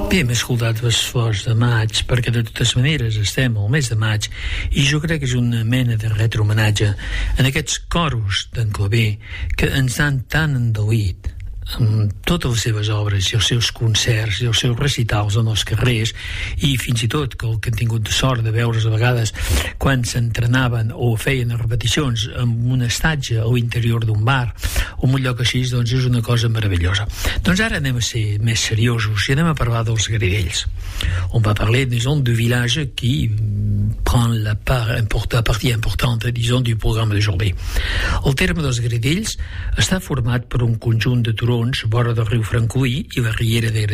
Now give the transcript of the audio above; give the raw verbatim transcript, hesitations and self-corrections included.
Bé, hem escoltat l'esforç de maig, perquè de totes maneres estem al mes de maig i jo crec que és una mena de retrohomenatge en aquests coros d'en Clavé que ens han tan endelit amb totes les seves obres i els seus concerts i els seus recitals en els carrers, i fins i tot que el que han tingut de sort de veure's a vegades quan s'entrenaven o feien repeticions en un estatge a l'interior d'un bar o en un lloc així, doncs és una cosa meravellosa. Doncs ara anem a ser més seriosos i anem a parlar dels Gradells. On va parler, disons, du village qui prend la part importante, la partie importante, disons, du programme d'aujourd'hui. El terme dels Gradells està format per un conjunt de turons vora del riu Francolí i la riera de